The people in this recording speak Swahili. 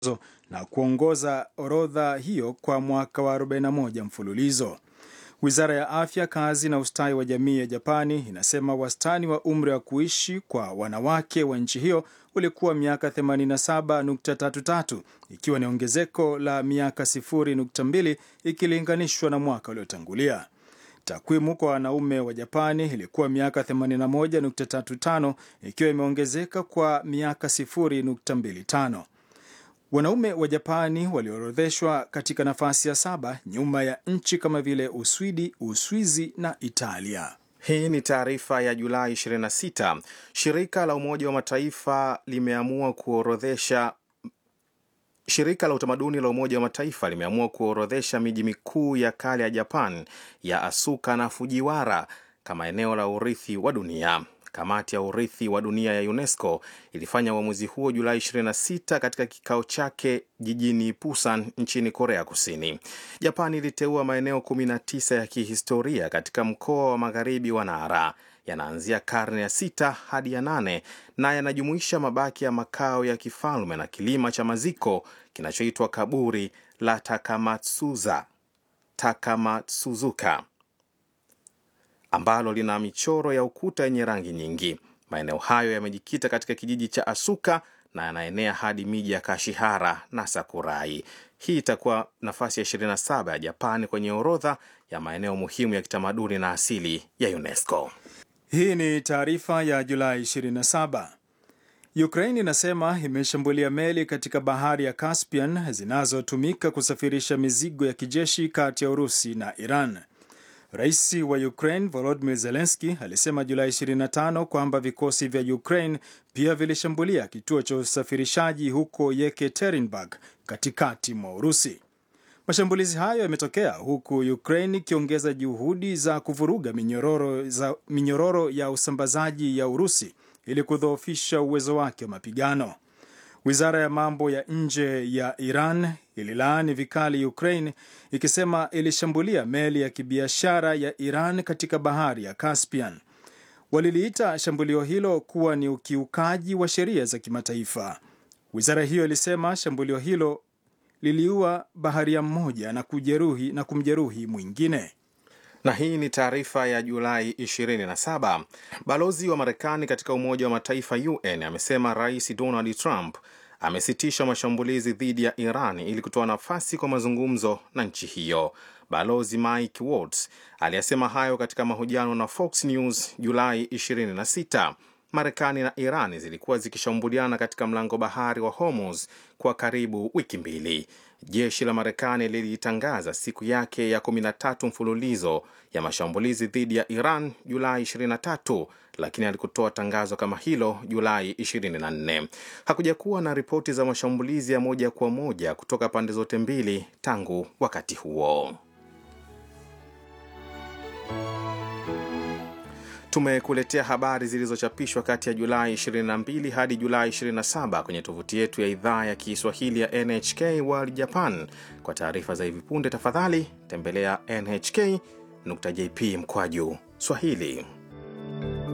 na kuongoza orodha hiyo kwa mwaka wa 41 mfululizo. Wizara ya Afya, Kazi na Ustawi wa Jamii ya Japani inasema wastani wa umri wa kuishi kwa wanawake wa nchi hiyo ulikuwa miaka 87.33, ikiwa ni ongezeko la miaka 0.2 ikilinganishwa na mwaka uliotangulia. Takwimu kwa wanaume wa Japani ilikuwa miaka 81.35, ikiwa imeongezeka kwa miaka 0.25. Wanaume wa Japani waliorodheshwa katika nafasi ya 7 nyuma ya nchi kama vile Uswidi, Uswizi na Italia. Hii ni taarifa ya Julai 26. Shirika la Umoja wa Mataifa limeamua kuorodhesha Shirika la Utamaduni la Umoja wa Mataifa limeamua kuorodhesha miji mikuu ya kale ya Japan ya Asuka na Fujiwara kama eneo la urithi wa dunia. Kamati ya urithi wa dunia ya UNESCO ilifanya uamuzi huo Julai 26 katika kikao chake jijini Busan nchini Korea Kusini. Japan iliteua maeneo 19 ya kihistoria katika mkoa wa Magharibi wa Nara. Yanaanzia karne ya 6 hadi ya 8 na yanajumuisha mabaki ya makao ya kifalme na kilima cha maziko kinachoitwa kaburi la Takamatsuzuka ambalo lina michoro ya ukuta yenye rangi nyingi. Maeneo hayo yamejikita katika kijiji cha Asuka na yanaenea hadi miji ya Kashihara na Sakurai. Hii itakuwa nafasi ya 27 ya Japani kwenye orodha ya maeneo muhimu ya kitamaduni na asili ya UNESCO. Hii ni taarifa ya Julai 27. Ukraine inasema imeshambulia meli katika bahari ya Caspian zinazotumika kusafirisha mizigo ya kijeshi kati ya Urusi na Iran. Rais wa Ukraine Volodymyr Zelensky alisema Julai 25 kwamba vikosi vya Ukraine pia vilishambulia kituo cha usafirishaji huko Yekaterinburg katikati mwa Urusi. Mashambulizi hayo yametokea huku Ukraine ikiongeza juhudi za kuvuruga minyororo ya usambazaji ya Urusi ili kudhoofisha uwezo wake wa mapigano. Wizara ya mambo ya nje ya Iran ililaani vikali Ukraine ikisema ilishambulia meli ya kibiashara ya Iran katika bahari ya Caspian. Waliliita shambulio hilo kuwa ni ukiukaji wa sheria za kimataifa. Wizara hiyo ilisema shambulio hilo liliua baharia mmoja na kumjeruhi mwingine. Na hii ni taarifa ya Julai 27. Balozi wa Marekani katika Umoja wa Mataifa UN amesema Rais Donald Trump amesitisha mashambulizi dhidi ya Iran ili kutoa nafasi kwa mazungumzo na nchi hiyo. Balozi Mike Waltz aliyasema hayo katika mahojiano na Fox News Julai 26. Marekani na Iran zilikuwa zikishambuliana katika mlango bahari wa Hormuz kwa karibu wiki mbili. Jeshi la Marekani lilitangaza siku yake ya 13 mfululizo ya mashambulizi dhidi ya Iran Julai 23, lakini alikutoa tangazo kama hilo Julai 24. Hakuja kuwa na ripoti za mashambulizi ya moja kwa moja kutoka pande zote mbili tangu wakati huo. Tumekuletea habari zilizochapishwa kati ya Julai 22 hadi Julai 27 kwenye tovuti yetu ya idhaa ya Kiswahili ya NHK World Japan. Kwa taarifa za hivi punde tafadhali tembelea nhk.jp/Swahili.